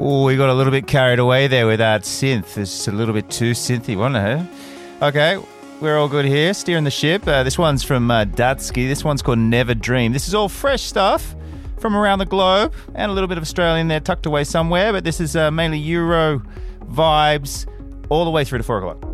Oh, we got a little bit carried away there with that synth. It's a little bit too synthy, wasn't it? Okay, we're all good here, steering the ship. This one's from Datsky. This one's called Never Dream. This is all fresh stuff from around the globe and a little bit of Australian there tucked away somewhere, but this is mainly Euro vibes all the way through to 4 o'clock.